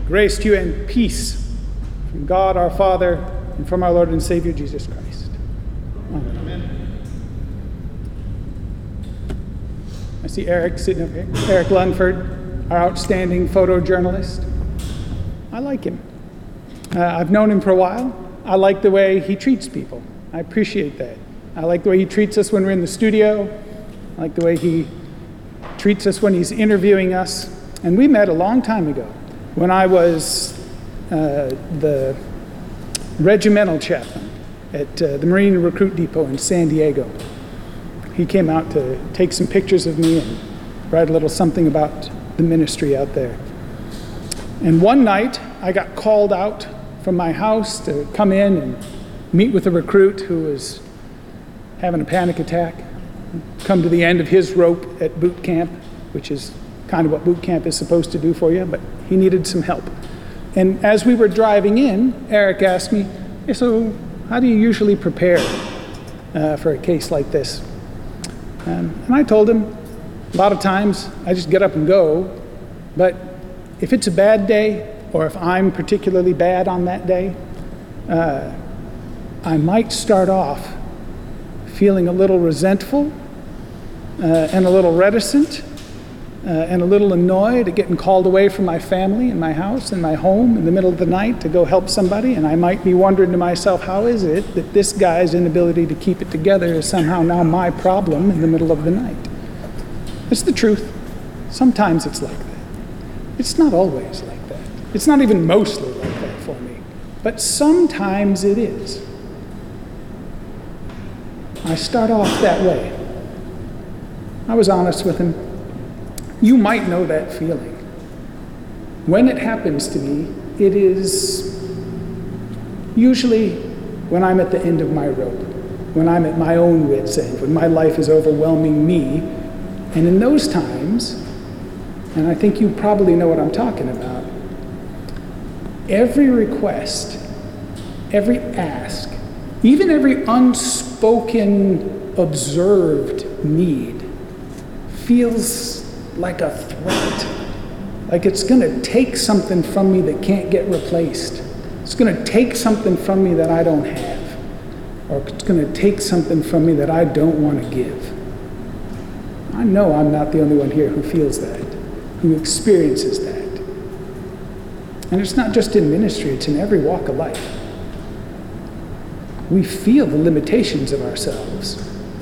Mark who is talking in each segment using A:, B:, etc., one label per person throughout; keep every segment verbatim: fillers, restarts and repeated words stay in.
A: Grace to you and peace from God our Father and from our Lord and Savior Jesus Christ. Amen. Amen. I see Eric sitting up here. Eric Lunford, our outstanding photojournalist. I like him. Uh, I've known him for a while. I like the way he treats people. I appreciate that. I like the way he treats us when we're in the studio. I like the way he treats us when he's interviewing us. And we met a long time ago when I was uh, the regimental chaplain at uh, the Marine Recruit Depot in San Diego. He came out to take some pictures of me and write a little something about the ministry out there. And one night, I got called out from my house to come in and meet with a recruit who was having a panic attack, come to the end of his rope at boot camp, which is kind of what boot camp is supposed to do for you, but he needed some help. And as we were driving in, Eric asked me, hey, so how do you usually prepare uh, for a case like this? Um, and I told him, a lot of times I just get up and go, but if it's a bad day, or if I'm particularly bad on that day, uh, I might start off feeling a little resentful uh, and a little reticent uh, and a little annoyed at getting called away from my family and my house and my home in the middle of the night to go help somebody. And I might be wondering to myself, how is it that this guy's inability to keep it together is somehow now my problem in the middle of the night? It's the truth. Sometimes it's like that. It's not always like that. It's not even mostly like that for me. But sometimes it is. I start off that way. I was honest with him. You might know that feeling. When it happens to me, it is usually when I'm at the end of my rope, when I'm at my own wit's end, when my life is overwhelming me. And in those times, and I think you probably know what I'm talking about, every request, every ask, even every unspoken, observed need feels like a threat. Like it's going to take something from me that can't get replaced. It's going to take something from me that I don't have. Or it's going to take something from me that I don't want to give. I know I'm not the only one here who feels that, who experiences that. And it's not just in ministry, it's in every walk of life. We feel the limitations of ourselves.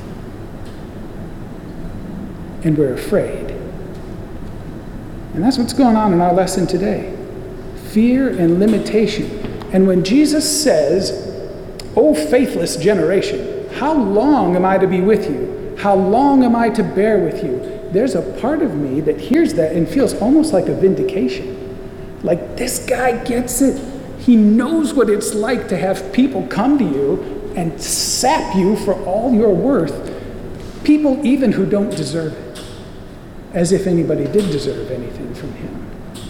A: And we're afraid. And that's what's going on in our lesson today. Fear and limitation. And when Jesus says, "O faithless generation, how long am I to be with you? How long am I to bear with you?" There's a part of me that hears that and feels almost like a vindication. Like, this guy gets it. He knows what it's like to have people come to you and sap you for all your worth. People even who don't deserve it. As if anybody did deserve anything from him.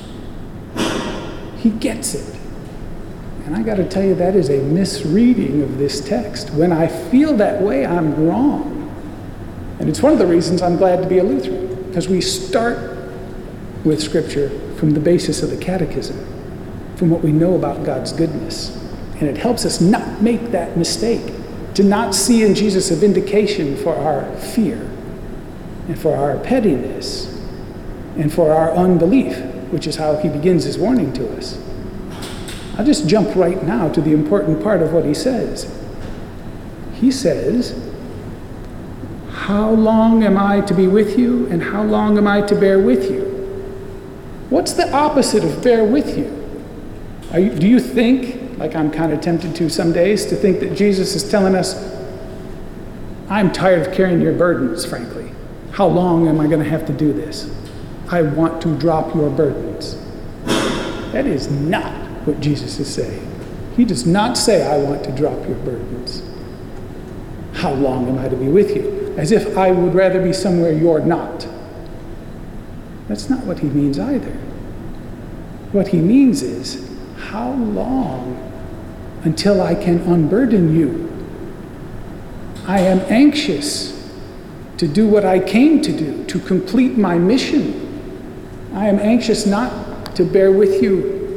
A: He gets it. And I got to tell you, that is a misreading of this text. When I feel that way, I'm wrong. And it's one of the reasons I'm glad to be a Lutheran, because we start with Scripture from the basis of the Catechism, from what we know about God's goodness. And it helps us not make that mistake, to not see in Jesus a vindication for our fear, and for our pettiness, and for our unbelief, which is how he begins his warning to us. I'll just jump right now to the important part of what he says. He says, how long am I to be with you, and how long am I to bear with you? What's the opposite of bear with you? Are you do you think, like I'm kind of tempted to some days, to think that Jesus is telling us, I'm tired of carrying your burdens, frankly. How long am I going to have to do this? I want to drop your burdens. That is not what Jesus is saying. He does not say, I want to drop your burdens. How long am I to be with you? As if I would rather be somewhere you're not. That's not what he means either. What he means is, how long until I can unburden you? I am anxious to do what I came to do, to complete my mission. I am anxious not to bear with you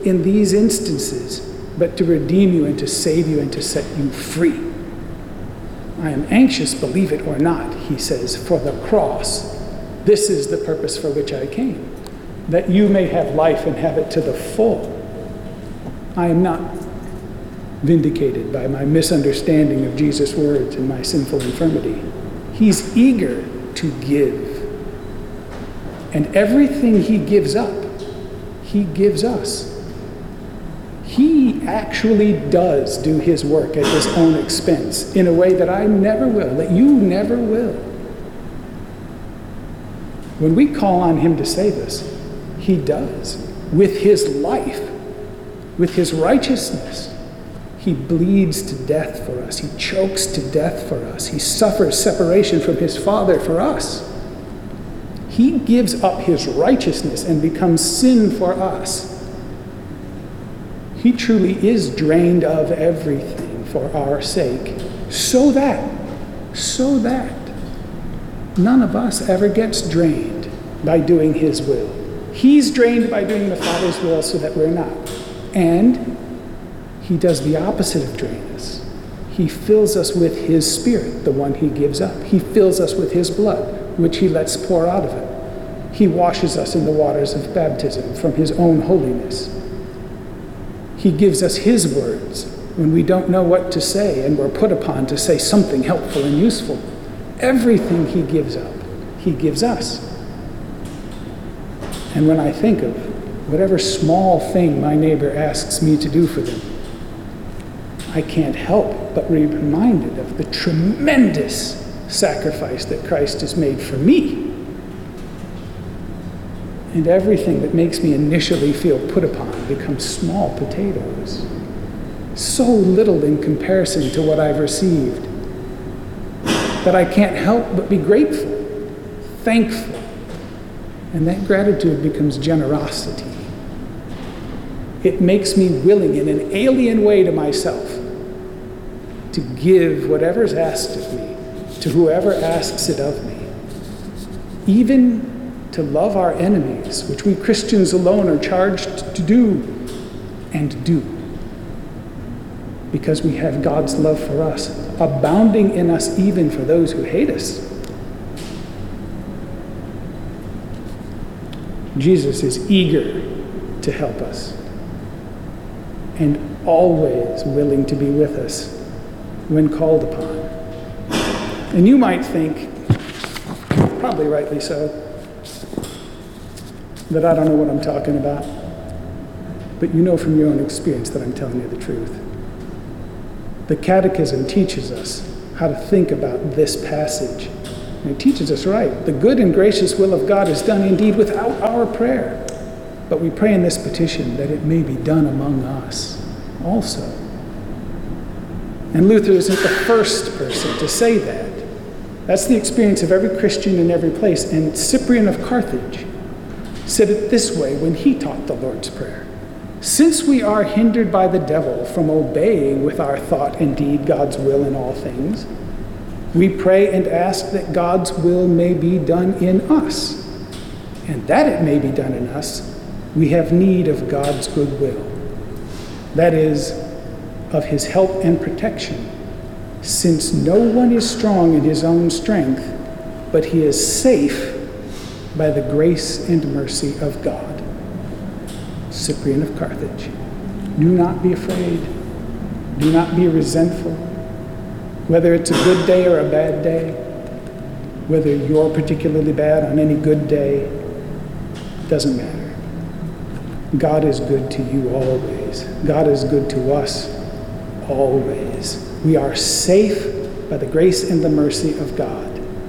A: in these instances, but to redeem you and to save you and to set you free. I am anxious, believe it or not, he says, for the cross. This is the purpose for which I came, that you may have life and have it to the full. I am not vindicated by my misunderstanding of Jesus' words and my sinful infirmity. He's eager to give. And everything he gives up, he gives us. He actually does do his work at his own expense in a way that I never will, that you never will. When we call on him to save us, he does. With his life, with his righteousness, he bleeds to death for us. He chokes to death for us. He suffers separation from his Father for us. He gives up his righteousness and becomes sin for us. He truly is drained of everything for our sake, so that, so that none of us ever gets drained by doing his will. He's drained by doing the Father's will so that we're not. And he does the opposite of drain us. He fills us with his Spirit, the one he gives up. He fills us with his blood, which he lets pour out of it. He washes us in the waters of baptism from his own holiness. He gives us his words when we don't know what to say and we're put upon to say something helpful and useful. Everything he gives up, he gives us. And when I think of whatever small thing my neighbor asks me to do for them, I can't help but be reminded of the tremendous sacrifice that Christ has made for me. And everything that makes me initially feel put upon becomes small potatoes. So little in comparison to what I've received that I can't help but be grateful, thankful. And that gratitude becomes generosity. It makes me willing in an alien way to myself to give whatever's asked of me to whoever asks it of me. Even to love our enemies, which we Christians alone are charged to do and do. Because we have God's love for us, abounding in us even for those who hate us. Jesus is eager to help us and always willing to be with us when called upon. And you might think, probably rightly so, that I don't know what I'm talking about. But you know from your own experience that I'm telling you the truth. The Catechism teaches us how to think about this passage. And it teaches us right. The good and gracious will of God is done indeed without our prayer. But we pray in this petition that it may be done among us also. And Luther isn't the first person to say that. That's the experience of every Christian in every place. And Cyprian of Carthage said it this way when he taught the Lord's Prayer. Since we are hindered by the devil from obeying with our thought and deed God's will in all things, we pray and ask that God's will may be done in us. And that it may be done in us, we have need of God's good will. That is, of his help and protection, since no one is strong in his own strength, but he is safe by the grace and mercy of God. Cyprian of Carthage. Do not be afraid. Do not be resentful. Whether it's a good day or a bad day, whether you're particularly bad on any good day, doesn't matter. God is good to you always. God is good to us always. We are safe by the grace and the mercy of God.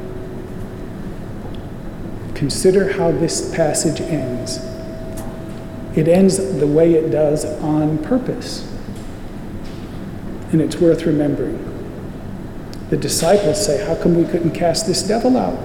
A: Consider how this passage ends. It ends the way it does on purpose. And it's worth remembering. The disciples say, how come we couldn't cast this devil out?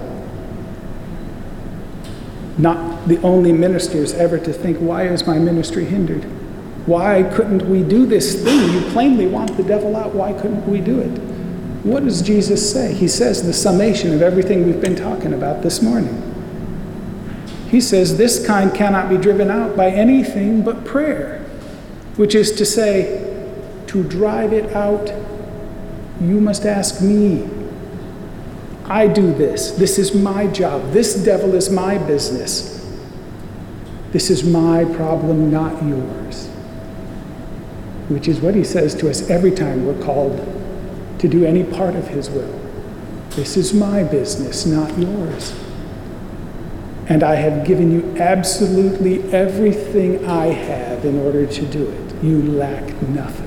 A: Not the only ministers ever to think, why is my ministry hindered? Why couldn't we do this thing? You plainly want the devil out. Why couldn't we do it? What does Jesus say? He says the summation of everything we've been talking about this morning. He says this kind cannot be driven out by anything but prayer. which is to say, to drive it out, you must ask me. I do this. This is my job. This devil is my business. This is my problem, not yours. Which is what he says to us every time we're called to do any part of his will. This is my business, not yours. And I have given you absolutely everything I have in order to do it. You lack nothing.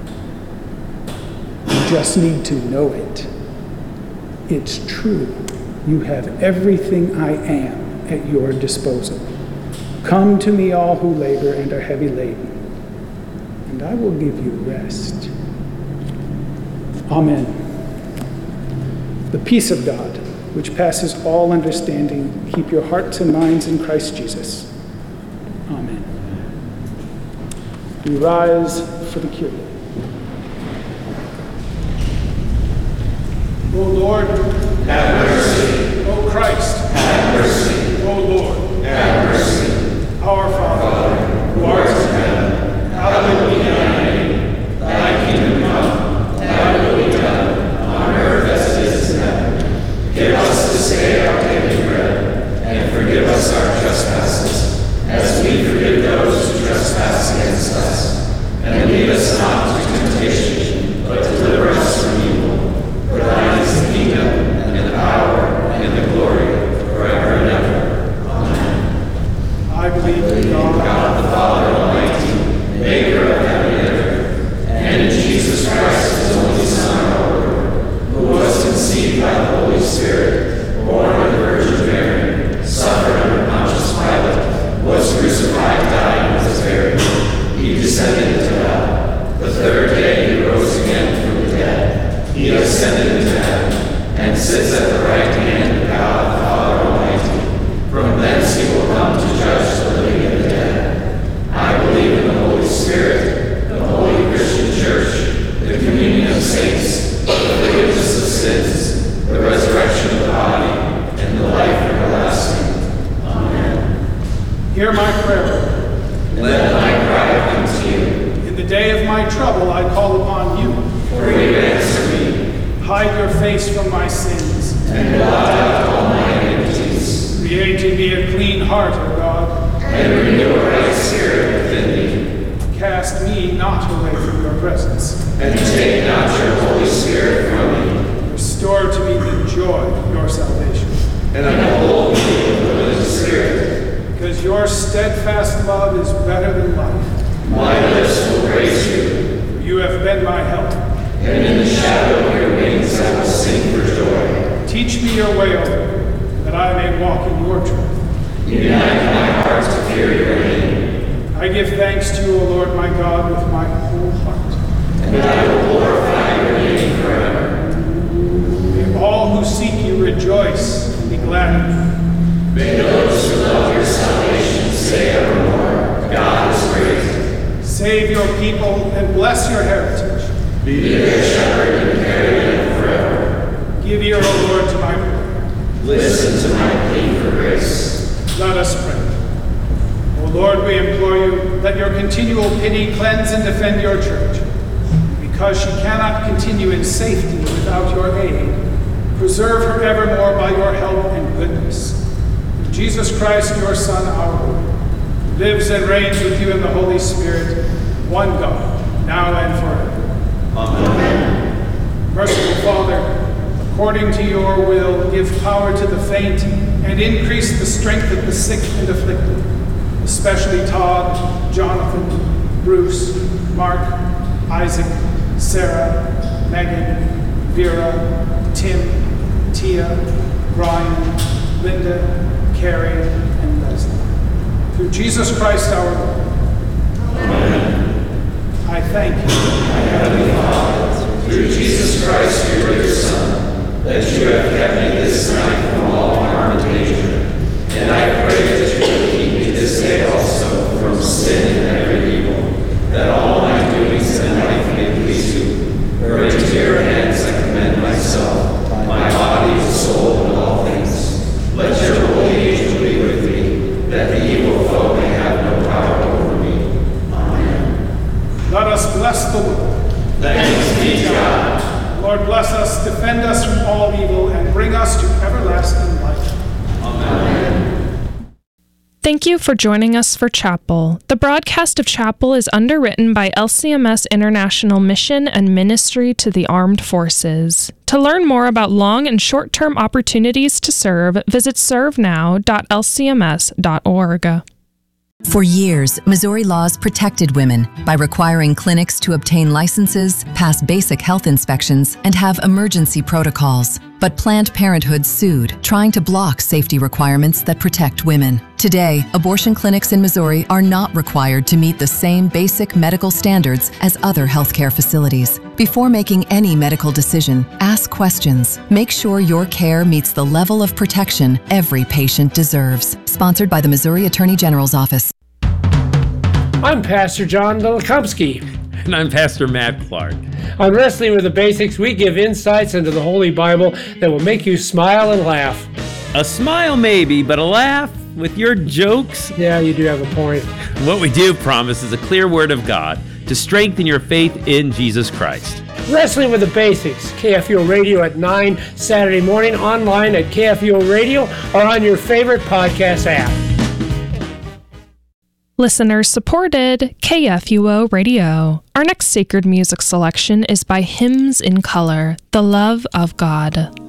A: You just need to know it. It's true. You have everything I am at your disposal. Come to me, all who labor and are heavy laden, and I will give you rest. Amen. The peace of God, which passes all understanding, keep your hearts and minds in Christ Jesus. Amen. We rise for the Kyrie. O Lord,
B: have mercy.
A: O Christ,
B: have mercy.
A: O Lord,
B: have mercy.
A: Our Father,
B: who art in heaven, hallowed be thy name. Thy kingdom come, thy will be done, on earth as it is in heaven. Give us this day our daily bread, and forgive us our trespasses, as we forgive those who trespass against us. And lead us not into temptation, but deliver us from evil. For thine is the kingdom, and the power, and the glory, forever and ever. Amen.
A: I believe in God,
B: God the Father Almighty, maker of heaven and earth, and in Jesus Christ, his only Son, our Lord, who was conceived by the Holy Spirit, born of the Virgin Mary, suffered under Pontius Pilate, was crucified, died, and was buried. He descended into hell. The third day he rose again from the dead. He ascended into heaven, and sits at the right hand of God the Father Almighty. From thence he will come to judge the living and the dead. I believe in the Holy Spirit, the holy Christian Church, the communion of saints, the forgiveness of sins, the resurrection of the body, and the life everlasting. Amen.
A: hear my prayer.
B: Let my cry come to you.
A: In the day of my trouble I call upon you.
B: For you answer me,
A: Hide your face from my sins.
B: and blot out all my iniquities,
A: Create in me a clean heart, O God.
B: and renew a right spirit within me.
A: Cast me not away from your presence.
B: And take not your Holy Spirit from me,
A: Restore to me the joy of your salvation.
B: and uphold me with a willing spirit.
A: Because your steadfast love is better than life.
B: My lips will praise you,
A: For you have been my help.
B: and in the shadow of your wings I will sing for joy.
A: Teach me your way, O Lord, that I may walk in your truth.
B: Unite my heart to fear your name,
A: I give thanks to you, O Lord my God, with my whole heart.
B: and I will glorify your name forever.
A: May all who seek you rejoice and be glad.
B: May those who love your salvation say evermore, God is great.
A: Save your people and bless your heritage.
B: Be their shepherd and carry them forever.
A: Give ear, O Lord, to my prayer.
B: Listen to my plea for grace.
A: Let us pray. O Lord, we implore you, let your continual pity cleanse and defend your church. Because she cannot continue in safety without your aid, preserve her evermore by your help and goodness. Through Jesus Christ, your Son, our Lord, who lives and reigns with you in the Holy Spirit, one God, now and forever.
B: Amen.
A: Merciful Father, according to your will, give power to the faint and increase the strength of the sick and afflicted, especially Todd, Jonathan, Bruce, Mark, Isaac, Sarah, Megan, Vera, Tim, Tia, Brian, Linda, Carrie, and Leslie. Through Jesus Christ our Lord.
B: Amen.
A: I thank you.
B: My Heavenly Father, through Jesus Christ, your dear Son, that you have kept me this night from all harm and danger. And I pray that you will keep me this day also from sin and every evil, that all my doings and life may please you. For into your hands I commend myself, my body, soul, and all things. Let your holy angel be with me, that the evil foe may have no power over me. Amen.
A: defend us from all evil, and bring us to everlasting life.
C: Thank you for joining us for Chapel. The broadcast of Chapel is underwritten by L C M S International Mission and Ministry to the Armed Forces. To learn more about long and short-term opportunities to serve, visit serve now dot l c m s dot org.
D: For years, Missouri laws protected women by requiring clinics to obtain licenses, pass basic health inspections, and have emergency protocols. But Planned Parenthood sued, trying to block safety requirements that protect women. Today, abortion clinics in Missouri are not required to meet the same basic medical standards as other healthcare facilities. Before making any medical decision, ask questions. Make sure your care meets the level of protection every patient deserves. Sponsored by the Missouri Attorney General's Office.
E: I'm Pastor John Dolikomski.
F: And I'm Pastor Matt Clark.
E: On Wrestling with the Basics, we give insights into the Holy Bible that will make you smile and laugh.
F: A smile maybe, but a laugh with your jokes?
E: Yeah, you do have a point.
F: What we do promise is a clear word of God to strengthen your faith in Jesus Christ.
E: Wrestling with the Basics, K F U O Radio at nine Saturday morning, online at K F U O Radio or on your favorite podcast app.
C: Listeners supported K F U O Radio. Our next sacred music selection is by Hymns in Color, The Love of God.